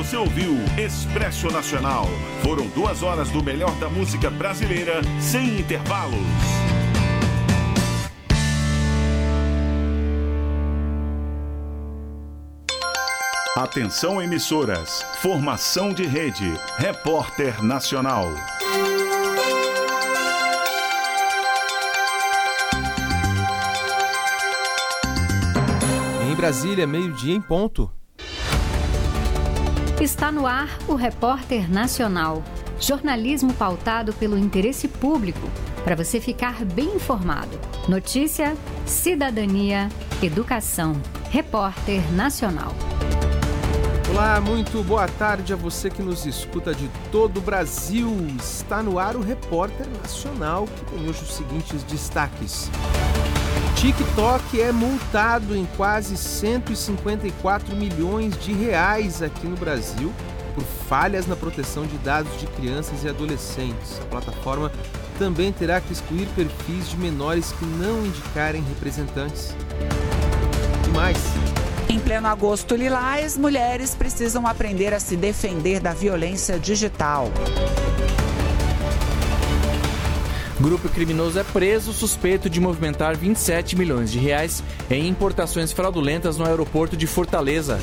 Você ouviu Expresso Nacional. Foram 2 horas do melhor da música brasileira, sem intervalos. Atenção, emissoras. Formação de rede. Repórter Nacional. Em Brasília, meio-dia em ponto. Está no ar o Repórter Nacional. Jornalismo pautado pelo interesse público, para você ficar bem informado. Notícia, cidadania, educação. Repórter Nacional. Olá, muito boa tarde a você que nos escuta de todo o Brasil. Está no ar o Repórter Nacional, que tem hoje os seguintes destaques. TikTok é multado em quase 154 milhões de reais aqui no Brasil por falhas na proteção de dados de crianças e adolescentes. A plataforma também terá que excluir perfis de menores que não indicarem representantes. E mais? Em pleno agosto lilás, mulheres precisam aprender a se defender da violência digital. Grupo criminoso é preso suspeito de movimentar 27 milhões de reais em importações fraudulentas no aeroporto de Fortaleza.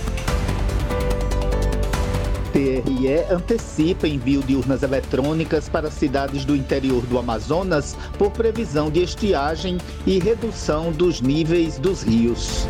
TRE antecipa envio de urnas eletrônicas para cidades do interior do Amazonas por previsão de estiagem e redução dos níveis dos rios.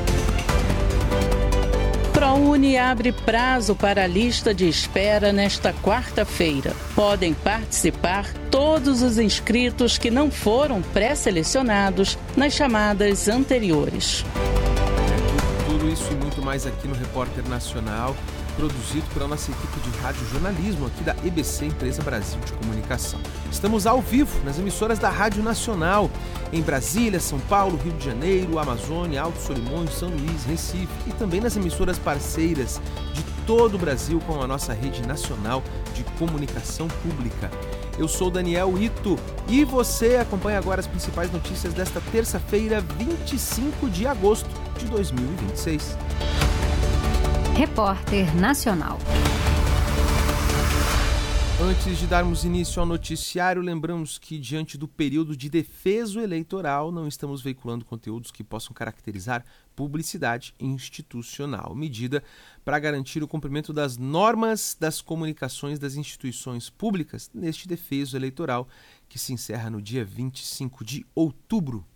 ProUni abre prazo para a lista de espera nesta quarta-feira. Podem participar todos os inscritos que não foram pré-selecionados nas chamadas anteriores. Tudo isso e muito mais aqui no Repórter Nacional, produzido pela nossa equipe de radiojornalismo aqui da EBC, Empresa Brasil de Comunicação. Estamos ao vivo nas emissoras da Rádio Nacional, em Brasília, São Paulo, Rio de Janeiro, Amazônia, Alto Solimões, São Luís, Recife e também nas emissoras parceiras de todo o Brasil com a nossa rede nacional de comunicação pública. Eu sou Daniel Ito e você acompanha agora as principais notícias desta terça-feira, 25 de agosto de 2026. Repórter Nacional. Antes de darmos início ao noticiário, lembramos que, diante do período de defeso eleitoral, não estamos veiculando conteúdos que possam caracterizar publicidade institucional. Medida para garantir o cumprimento das normas das comunicações das instituições públicas neste defeso eleitoral, que se encerra no dia 25 de outubro.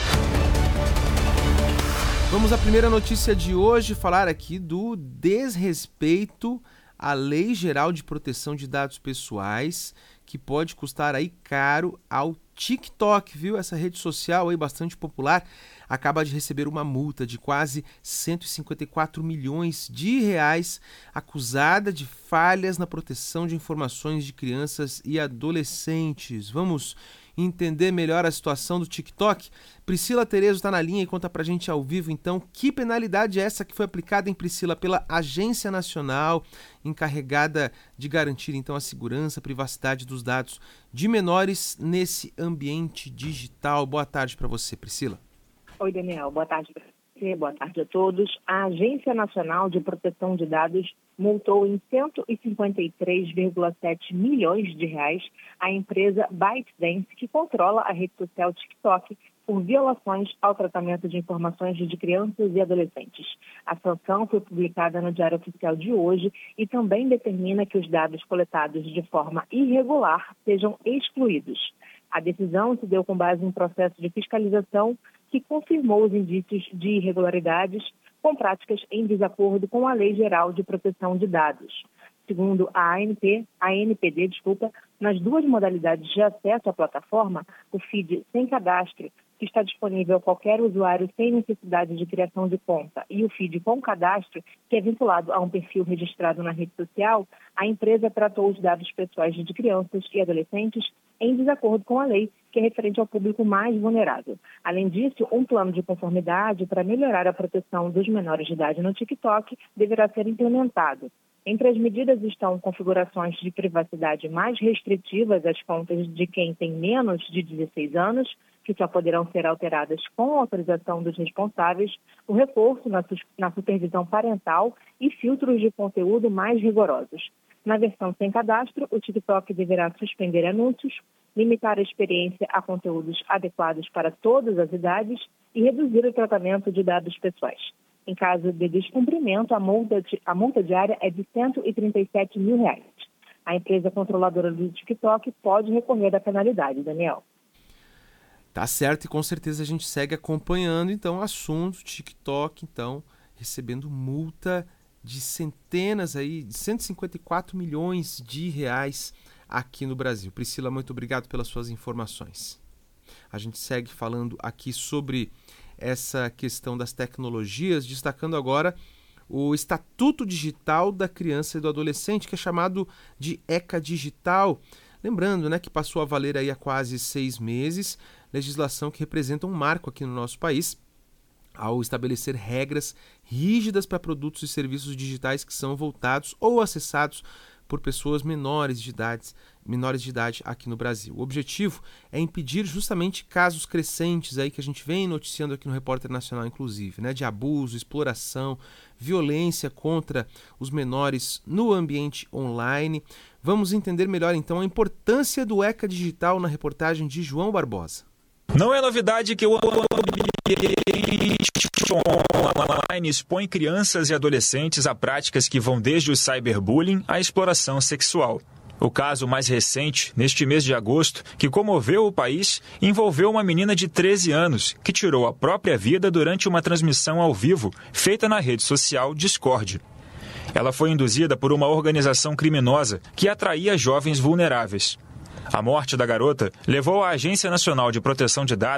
Vamos à primeira notícia de hoje, falar aqui do desrespeito à Lei Geral de Proteção de Dados Pessoais, que pode custar aí caro ao TikTok, viu? Essa rede social aí bastante popular acaba de receber uma multa de quase 154 milhões de reais, acusada de falhas na proteção de informações de crianças e adolescentes. Vamos entender melhor a situação do TikTok? Priscila Terezo está na linha e conta pra gente ao vivo, então, que penalidade é essa que foi aplicada, em Priscila, pela Agência Nacional, encarregada de garantir, então, a segurança, a privacidade dos dados de menores nesse ambiente digital. Boa tarde para você, Priscila. Oi, Daniel. Boa tarde para você, boa tarde a todos. A Agência Nacional de Proteção de Dados multou em 153,7 milhões de reais a empresa ByteDance, que controla a rede social TikTok, por violações ao tratamento de informações de crianças e adolescentes. A sanção foi publicada no Diário Oficial de hoje e também determina que os dados coletados de forma irregular sejam excluídos. A decisão se deu com base em processo de fiscalização que confirmou os indícios de irregularidades com práticas em desacordo com a Lei Geral de Proteção de Dados. Segundo a ANPD, nas duas modalidades de acesso à plataforma, o feed sem cadastro, que está disponível a qualquer usuário sem necessidade de criação de conta, e o feed com cadastro, que é vinculado a um perfil registrado na rede social, a empresa tratou os dados pessoais de crianças e adolescentes em desacordo com a lei, que é referente ao público mais vulnerável. Além disso, um plano de conformidade para melhorar a proteção dos menores de idade no TikTok deverá ser implementado. Entre as medidas estão configurações de privacidade mais restritivas às contas de quem tem menos de 16 anos, que só poderão ser alteradas com autorização dos responsáveis, o reforço na supervisão parental e filtros de conteúdo mais rigorosos. Na versão sem cadastro, o TikTok deverá suspender anúncios, limitar a experiência a conteúdos adequados para todas as idades e reduzir o tratamento de dados pessoais. Em caso de descumprimento, a multa diária é de R$ 137 mil. A empresa controladora do TikTok pode recorrer da penalidade, Daniel. Tá certo, e com certeza a gente segue acompanhando, então, o assunto TikTok, então, recebendo multa de centenas aí, de 154 milhões de reais aqui no Brasil. Priscila, muito obrigado pelas suas informações. A gente segue falando aqui sobre essa questão das tecnologias, destacando agora o Estatuto Digital da Criança e do Adolescente, que é chamado de ECA Digital. Lembrando, né, que passou a valer aí há quase 6 meses, legislação que representa um marco aqui no nosso país, ao estabelecer regras rígidas para produtos e serviços digitais que são voltados ou acessados por pessoas menores de idade aqui no Brasil. O objetivo é impedir justamente casos crescentes aí que a gente vem noticiando aqui no Repórter Nacional, inclusive, né, de abuso, exploração, violência contra os menores no ambiente online. Vamos entender melhor então a importância do ECA Digital na reportagem de João Barbosa. Não é novidade que o online expõe crianças e adolescentes a práticas que vão desde o cyberbullying à exploração sexual. O caso mais recente, neste mês de agosto, que comoveu o país, envolveu uma menina de 13 anos que tirou a própria vida durante uma transmissão ao vivo feita na rede social Discord. Ela foi induzida por uma organização criminosa que atraía jovens vulneráveis. A morte da garota levou a Agência Nacional de Proteção de Dados